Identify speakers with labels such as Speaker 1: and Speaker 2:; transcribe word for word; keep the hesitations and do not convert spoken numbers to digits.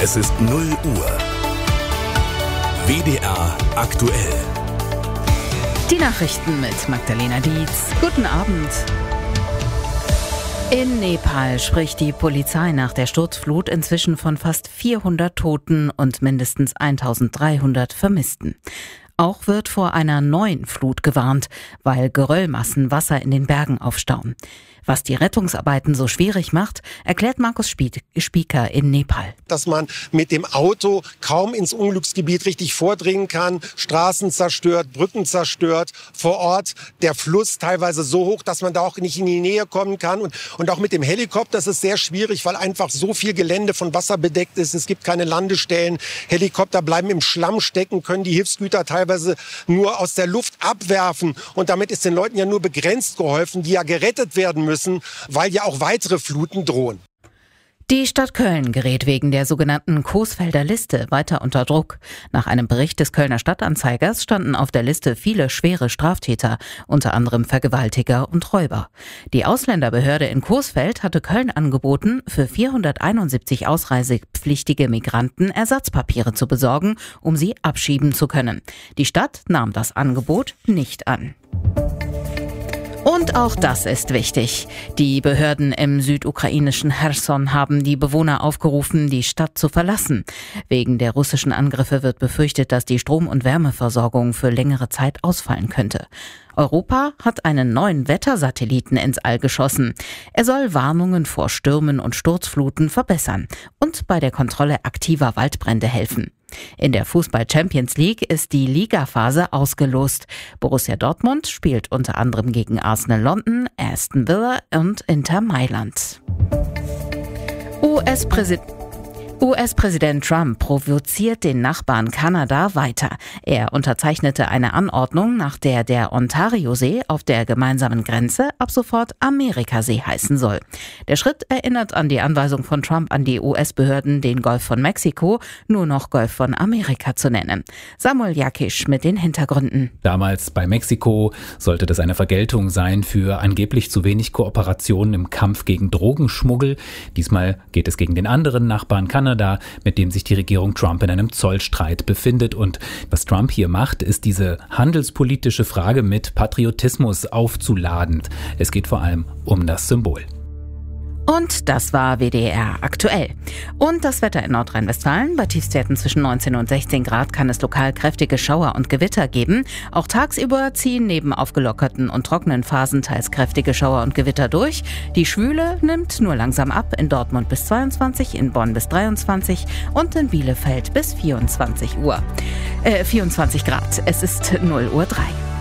Speaker 1: Es ist null Uhr. W D R aktuell.
Speaker 2: Die Nachrichten mit Magdalena Dietz. Guten Abend. In Nepal spricht die Polizei nach der Sturzflut inzwischen von fast vierhundert Toten und mindestens eintausenddreihundert Vermissten. Auch wird vor einer neuen Flut gewarnt, weil Geröllmassen Wasser in den Bergen aufstauen. Was die Rettungsarbeiten so schwierig macht, erklärt Markus Spieker in Nepal.
Speaker 3: Dass man mit dem Auto kaum ins Unglücksgebiet richtig vordringen kann, Straßen zerstört, Brücken zerstört, vor Ort der Fluss teilweise so hoch, dass man da auch nicht in die Nähe kommen kann. Und, und auch mit dem Helikopter ist es sehr schwierig, weil einfach so viel Gelände von Wasser bedeckt ist. Es gibt keine Landestellen. Helikopter bleiben im Schlamm stecken, können die Hilfsgüter teilweise nur aus der Luft abwerfen. Und damit ist den Leuten ja nur begrenzt geholfen, die ja gerettet werden müssen, weil ja auch weitere Fluten drohen.
Speaker 2: Die Stadt Köln gerät wegen der sogenannten Coesfelder Liste weiter unter Druck. Nach einem Bericht des Kölner Stadtanzeigers standen auf der Liste viele schwere Straftäter, unter anderem Vergewaltiger und Räuber. Die Ausländerbehörde in Coesfeld hatte Köln angeboten, für vierhunderteinundsiebzig ausreisepflichtige Migranten Ersatzpapiere zu besorgen, um sie abschieben zu können. Die Stadt nahm das Angebot nicht an. Und auch das ist wichtig. Die Behörden im südukrainischen Cherson haben die Bewohner aufgerufen, die Stadt zu verlassen. Wegen der russischen Angriffe wird befürchtet, dass die Strom- und Wärmeversorgung für längere Zeit ausfallen könnte. Europa hat einen neuen Wettersatelliten ins All geschossen. Er soll Warnungen vor Stürmen und Sturzfluten verbessern und bei der Kontrolle aktiver Waldbrände helfen. In der Fußball-Champions League ist die Ligaphase ausgelost. Borussia Dortmund spielt unter anderem gegen Arsenal London, Aston Villa und Inter Mailand. U S-Präsident U S-Präsident Trump provoziert den Nachbarn Kanada weiter. Er unterzeichnete eine Anordnung, nach der der Ontario-See auf der gemeinsamen Grenze ab sofort Amerikasee heißen soll. Der Schritt erinnert an die Anweisung von Trump an die U S-Behörden, den Golf von Mexiko nur noch Golf von Amerika zu nennen. Samuel Jakisch mit den Hintergründen.
Speaker 4: Damals bei Mexiko sollte das eine Vergeltung sein für angeblich zu wenig Kooperation im Kampf gegen Drogenschmuggel. Diesmal geht es gegen den anderen Nachbarn Kanada, mit dem sich die Regierung Trump in einem Zollstreit befindet. Und was Trump hier macht, ist diese handelspolitische Frage mit Patriotismus aufzuladen. Es geht vor allem um das Symbol.
Speaker 2: Und das war W D R aktuell. Und das Wetter in Nordrhein-Westfalen. Bei Tiefstwerten zwischen neunzehn und sechzehn Grad kann es lokal kräftige Schauer und Gewitter geben. Auch tagsüber ziehen neben aufgelockerten und trockenen Phasen teils kräftige Schauer und Gewitter durch. Die Schwüle nimmt nur langsam ab. In Dortmund bis zweiundzwanzig, in Bonn bis dreiundzwanzig und in Bielefeld bis vierundzwanzig Uhr. Äh, vierundzwanzig Grad. Es ist null Uhr drei.